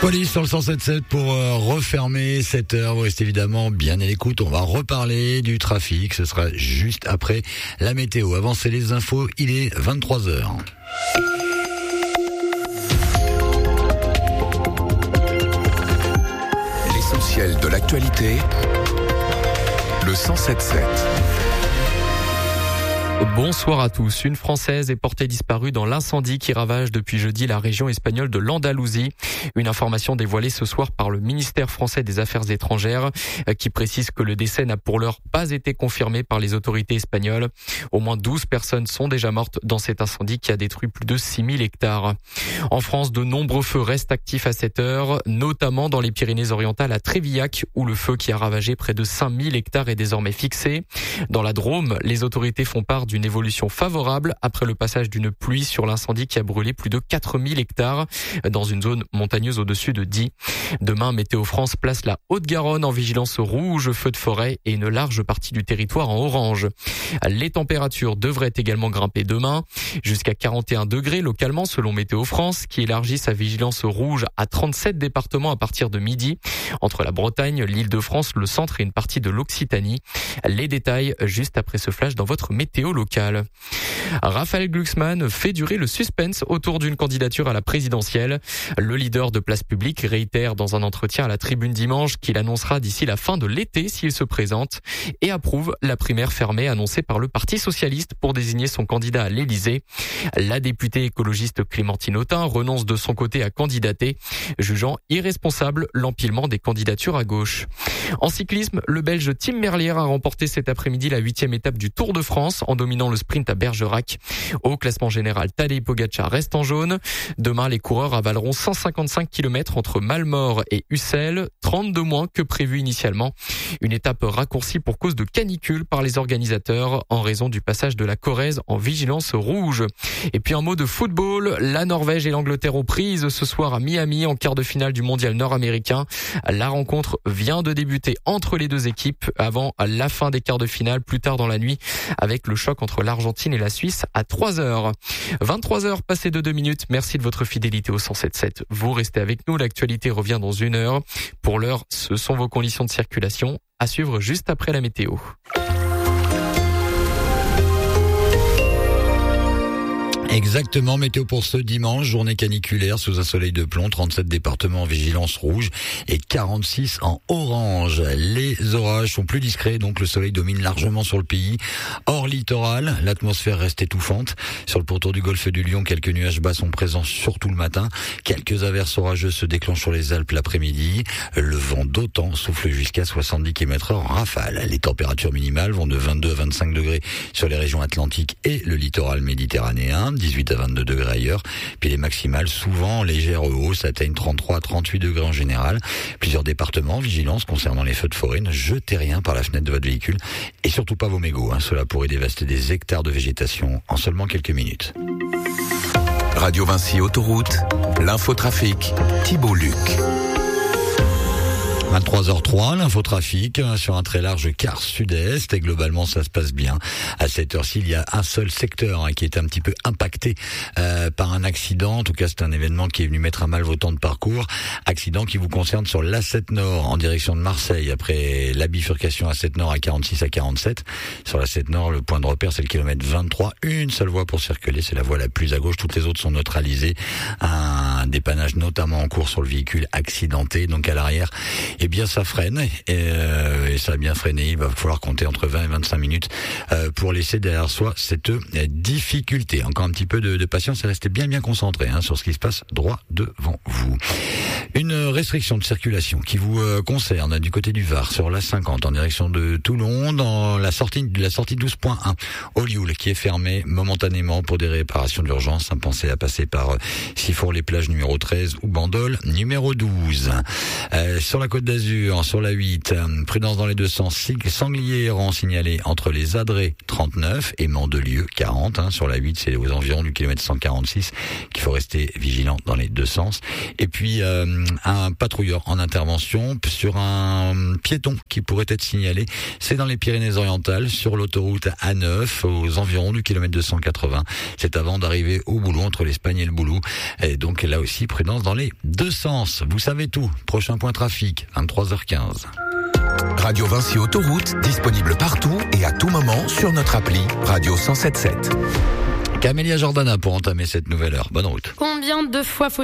Police sur le 107.7 pour refermer cette heure. Vous restez évidemment bien à l'écoute. On va reparler du trafic. Ce sera juste après la météo. Avant, c'est les infos. Il est 23h. L'essentiel de l'actualité. Le 107.7. Bonsoir à tous. Une Française est portée disparue dans l'incendie qui ravage depuis jeudi la région espagnole de l'Andalousie. Une information dévoilée ce soir par le ministère français des Affaires étrangères qui précise que le décès n'a pour l'heure pas été confirmé par les autorités espagnoles. Au moins 12 personnes sont déjà mortes dans cet incendie qui a détruit plus de 6000 hectares. En France, de nombreux feux restent actifs à cette heure, notamment dans les Pyrénées-Orientales à Trévillac où le feu qui a ravagé près de 5000 hectares est désormais fixé. Dans la Drôme, les autorités font part d'une évolution favorable après le passage d'une pluie sur l'incendie qui a brûlé plus de 4000 hectares dans une zone montagneuse au-dessus de Die. Demain, Météo France place la Haute-Garonne en vigilance rouge, feu de forêt et une large partie du territoire en orange. Les températures devraient également grimper demain jusqu'à 41 degrés localement selon Météo France qui élargit sa vigilance rouge à 37 départements à partir de midi entre la Bretagne, l'Île-de-France, le centre et une partie de l'Occitanie. Les détails juste après ce flash dans votre météo locale. Raphaël Glucksmann fait durer le suspense autour d'une candidature à la présidentielle. Le leader de Place Publique réitère dans un entretien à la Tribune dimanche qu'il annoncera d'ici la fin de l'été s'il se présente et approuve la primaire fermée annoncée par le Parti socialiste pour désigner son candidat à l'Élysée. La députée écologiste Clémentine Autain renonce de son côté à candidater, jugeant irresponsable l'empilement des candidatures à gauche. En cyclisme, le Belge Tim Merlier a remporté cet après-midi la 8e étape du Tour de France en dominant le sprint à Bergerac. Au classement général, Tadej Pogačar reste en jaune. Demain, les coureurs avaleront 155 km entre Malmort et Ussel, 32 moins que prévu initialement. Une étape raccourcie pour cause de canicule par les organisateurs en raison du passage de la Corrèze en vigilance rouge. Et puis un mot de football, la Norvège et l'Angleterre aux prises ce soir à Miami en quart de finale du mondial nord-américain. La rencontre vient de débuter entre les deux équipes avant la fin des quarts de finale plus tard dans la nuit avec le choc entre l'Argentine et la Suisse à 3h. 23h passées de 2 minutes. Merci de votre fidélité au 107.7. Vous restez avec nous. L'actualité revient dans 1 heure. Pour l'heure, ce sont vos conditions de circulation à suivre juste après la météo. Exactement, météo pour ce dimanche, journée caniculaire sous un soleil de plomb, 37 départements en vigilance rouge et 46 en orange. Les orages sont plus discrets, donc le soleil domine largement sur le pays. Hors littoral, l'atmosphère reste étouffante. Sur le pourtour du golfe du Lion, quelques nuages bas sont présents surtout le matin. Quelques averses orageuses se déclenchent sur les Alpes l'après-midi. Le vent d'OTAN souffle jusqu'à 70 km/h en rafale. Les températures minimales vont de 22 à 25 degrés sur les régions atlantiques et le littoral méditerranéen. 18 à 22 degrés ailleurs. Puis les maximales, souvent en légère hausse, atteignent 33 à 38 degrés en général. Plusieurs départements, vigilance concernant les feux de forêt. Ne jetez rien par la fenêtre de votre véhicule et surtout pas vos mégots. Cela pourrait dévaster des hectares de végétation en seulement quelques minutes. Radio Vinci Autoroute, l'infotrafic, Thibault Luc. 23h03, l'infotrafic sur un très large quart sud-est et globalement ça se passe bien. À cette heure-ci, il y a un seul secteur qui est un petit peu impacté par un accident. En tout cas, c'est un événement qui est venu mettre à mal vos temps de parcours. Accident qui vous concerne sur l'A7 Nord en direction de Marseille après la bifurcation A7 Nord à 46 à 47. Sur l'A7 Nord, le point de repère c'est le kilomètre 23. Une seule voie pour circuler, c'est la voie la plus à gauche. Toutes les autres sont neutralisées. Un dépannage notamment en cours sur le véhicule accidenté, donc à l'arrière. Eh bien, ça freine et ça a bien freiné. Il va falloir compter entre 20 et 25 minutes pour laisser derrière soi cette difficulté. Encore un petit peu de patience et restez bien concentré sur ce qui se passe droit devant vous. Une restriction de circulation qui vous concerne du côté du Var sur l'A50 en direction de Toulon dans la sortie 12.1 Olioul qui est fermée momentanément pour des réparations d'urgence. Pensez à passer par Sifour-les-Plages numéro 13 ou Bandol numéro 12. Sur la Côte d'Azur, sur la 8, prudence dans les deux sens, sangliers errants signalés entre les Adrets 39 et Mandelieu 40. Sur la 8, c'est aux environs du kilomètre 146 qu'il faut rester vigilant dans les deux sens. Et puis un patrouilleur en intervention sur un piéton qui pourrait être signalé. C'est dans les Pyrénées-Orientales, sur l'autoroute A9, aux environs du kilomètre 280. C'est avant d'arriver au Boulou, entre l'Espagne et le Boulou. Et donc là aussi, prudence dans les deux sens. Vous savez tout. Prochain point trafic, 23h15. Radio Vinci Autoroute, disponible partout et à tout moment sur notre appli Radio 107.7. Camélia Jordana pour entamer cette nouvelle heure. Bonne route. Combien de fois faut